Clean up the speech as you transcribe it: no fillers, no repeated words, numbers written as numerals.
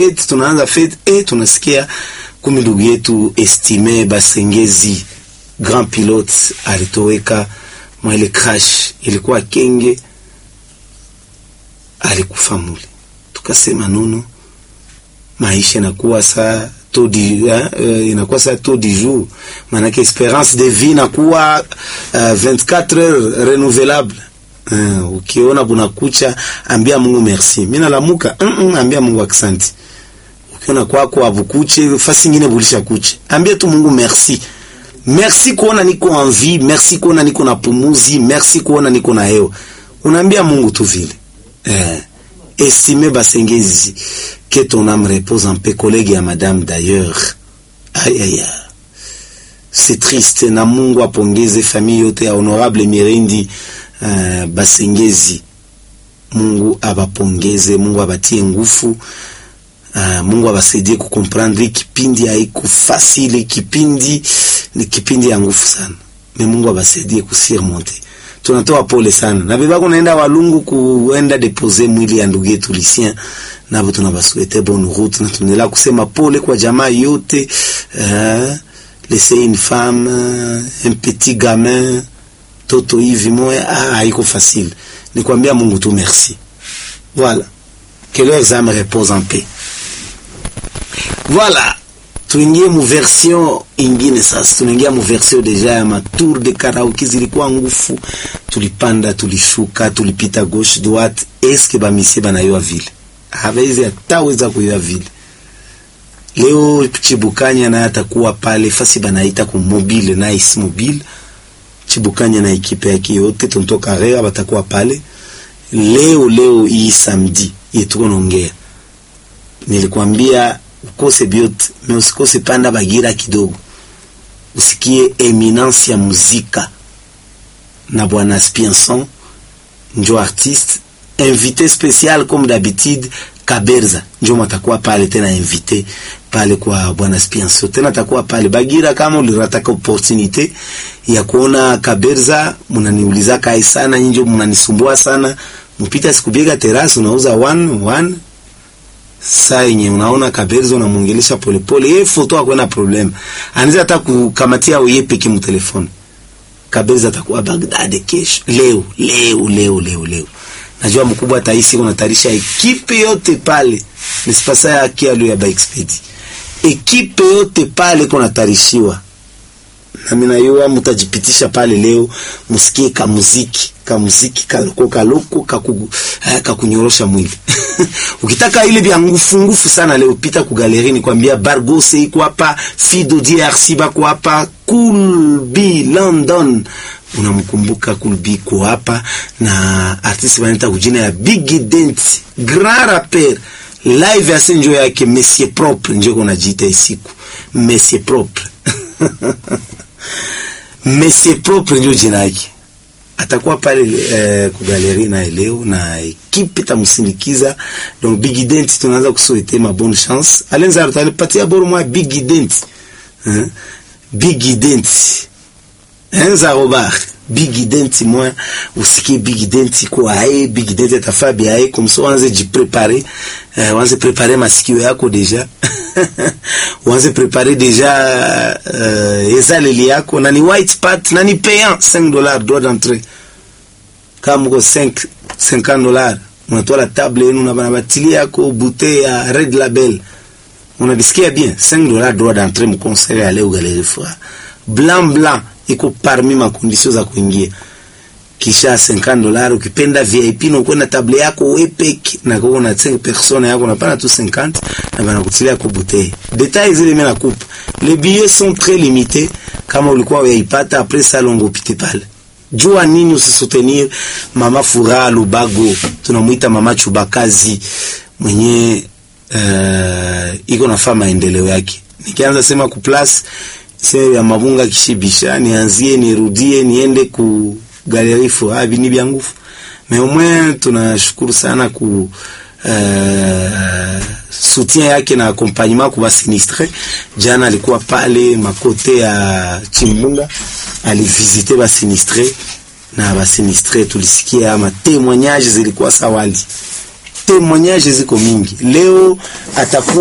fete tunasikia kumi ndugu yetu Estime Basengezi grand pilote alitoweka mwa ile crash, ilikuwa Kenge, alikufa mule. Tukasema nono, maisha inakuwa saa inakuwa saa taux du jour, manake espérance de vie inakuwa 24 heures renouvelable. Ukiona buna kucha, ambia Mungu merci. Mimi nalamuka ambia Mungu asante. Ukiona kwako abukuche fasi nyingine bulisha kuche, ambia tu Mungu merci. Merci kuona niko en vie, merci kuona niko na pumuzi, merci kuona niko na hewa. Unaambia Mungu tu vile. Estime Basengezi, que ton âme repose en paix, collègue à madame d'ailleurs. Aïe aïe aïe. C'est triste. Na Mungu apongeze famille yote ya honorable Mirindi Basengezi. Mungu abapongeze, Mungu abatie nguvu. Mungu abasaidie kukomprendre kipindi haiko facile, kipindi ni kipindi ya nguvu sana. Mais Mungu abasaidie kusurmonter. Tunatoa pole sana. Na beba kunaenda Walungu kuenda deposer mwili ya ndugu yetu Lucien. Nabo tunabasuete bonne route, na tunaendelea kusema pole kwa jamaa yote. Laisser une femme, un petit gamin, toto hivi moya, haiko facile. Nikwambia Mungu tu merci. Voilà. Que leurs âmes reposent en paix. Voilà. Tuingie mu version ingine sasa. Tunaingia mu version deja ya matour de karaoke zilikuwa ngufu. Tulipanda, tulishuka, tulipita gauche droite. Eske ba misi banayoa vile? Habezi ataweza kuyoa vile. Leo Chibukanya na atakuwa pale fasi banaita ku mobile, nice mobile. Chibukanya na ekipe yake yote tunatoka Rea batakuwa pale. Leo hii samedi yetu naongea. Nilikwambia ukose biote, mais usikose panda bagira kidogo. Usikie eminence ya muzika na bwana Spianson, njo artiste, invité spécial comme d'habitude Kaberza, njo matakuwa pale tena invité pale kwa bwana Spianson. Tena takuwa pale bagira, kama ulirataka opportunité ya kuona Kaberza, munaniuliza kai sana, njo munanisumbua sana. Mpita sikubiega terrace unauza one saa yenye unaona Kaberza unamuongelesha polepole, foto hakuna problem. Anaweza hata kukamatia yeye peke mu telefone. Kaberza atakuwa Baghdad kesho. Leo. Najua mkubwa ataisi kuna tarisha ekipe yote pale. Nisipasa yake ya Bikespedi. Ekipe yote pale kuna tarishiwa. Na mimi nayua mtajipitisha pale leo, musikie kamuziki kaloko kakunyorosha mwili. Ukitaka ile vya ngufu sana leo, pita ku galerie, ni kwambia Bargose iko hapa, Fido DRC bako hapa, Cool B London unamkumbuka Cool B ko hapa, na artiste wanaita kujina ya Big Dent, grand rapper. Live ya senjo yake Monsieur Propre ndio kunajiita isiku Monsieur Propre. Monsieur Propre ndio jina yake. Atakuwa pale ku galerie na leo, na ekipe tamusindikiza. Donc Big Dent tunaanza kusouhaiter ma bonne chance. Alenza atalipatia bora mwa Big Dent. Big Dent. Enza Robert. Big Dent moi usikie Big Dent kwa Big Dent atafabia comme ça wanze jiprepare, wanze préparer masikio yako deja. Wanze préparer deja ezaleli yako, na ni white part, na ni payant $5 droit d'entrée. Kama uko $50 unatoa la table yenu na banabatili yako bouteille ya Red Label. Unadisikia bien, $5 droit d'entrée mu concert ya leo Galerie Fra. Blanc iko parmi ma conditions za kuingia. Kisha $50 ukipenda VIP na uko na table yako wepeki, na kwa na 5 personnes yako unapana tu 50 na banakutilia kwa bouteille. Détails zile mimi nakupa. Les billets sont très limités. Kama ulikuwa uyaipata après ça longo pite pale. Jua nini usisoutenir Mama Furaha Lubago, tunamuita Mama Chubakazi, mwenye iko nafanya maendeleo yake. Nikianza sema ku place sema ya Mabunga Kishibisha, nianzie nirudie niende ku Galerie Fra ni bya ngufu. Mais au moins tunashukuru sana ku soutien yake na accompagnement kwa sinistre. Jana alikuwa pale makote ya Chimbunga, alivisiter ba sinistre, na ba sinistre tulisikia ama témoignages zilikuwa sawali. Témoignages ziko mingi. Leo atakuwa